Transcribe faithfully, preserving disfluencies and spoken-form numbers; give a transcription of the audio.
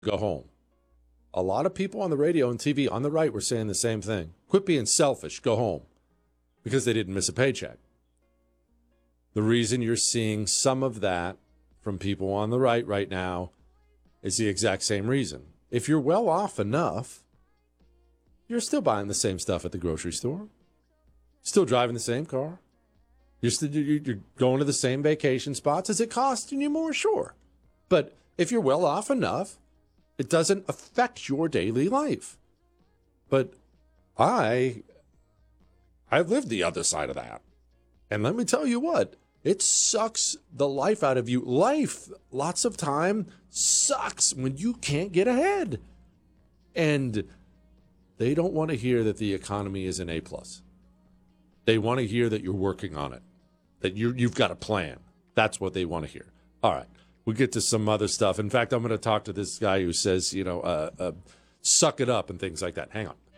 go home. A lot of people on the radio and T V on the right were saying the same thing. Quit being selfish, go home. Because they didn't miss a paycheck. The reason you're seeing some of that from people on the right right now is the exact same reason. If you're well off enough, you're still buying the same stuff at the grocery store. Still driving the same car. You're, still, you're going to the same vacation spots. Is it costing you more? Sure. But if you're well off enough, it doesn't affect your daily life. But I, I've lived the other side of that. And let me tell you what, it sucks the life out of you. Life, lots of time, sucks when you can't get ahead. And they don't want to hear that the economy is an A plus. They want to hear that you're working on it, that you you've got a plan. That's what they want to hear. All right, we'll get to some other stuff. In fact, I'm going to talk to this guy who says, you know, uh, uh, suck it up and things like that. Hang on.